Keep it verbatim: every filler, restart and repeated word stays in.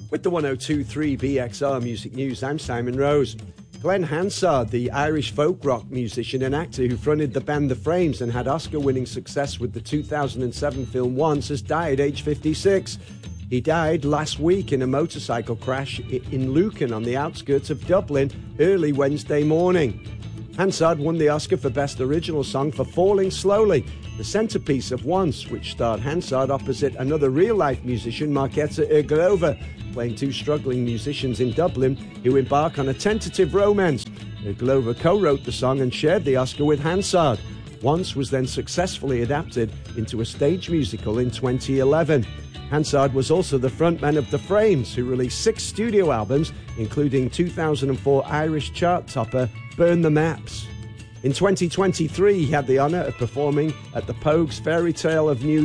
With the one oh two point three B X R Music News, I'm Simon Rose. Glenn Hansard, the Irish folk rock musician and actor who fronted the band The Frames and had Oscar-winning success with the two thousand seven film Once, has died aged fifty-six. He died last week in a motorcycle crash in Lucan on the outskirts of Dublin early Wednesday morning. Hansard won the Oscar for Best Original Song for Falling Slowly, the centrepiece of Once, which starred Hansard opposite another real-life musician, Markéta Irglová, playing two struggling musicians in Dublin who embark on a tentative romance. Irglová co-wrote the song and shared the Oscar with Hansard. Once was then successfully adapted into a stage musical in twenty eleven. Hansard was also the frontman of The Frames, who released six studio albums, including two thousand four Irish chart topper Burn the Maps. In twenty twenty-three, he had the honour of performing at the Pogues Fairy Tale of New